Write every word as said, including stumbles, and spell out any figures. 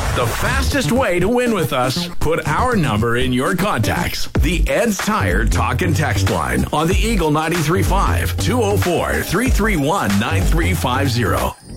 The fastest way to win with us, put our number in your contacts. The Ed's Tire Talk and Text line on the Eagle ninety-three point five, two oh four, three three one, nine three five zero.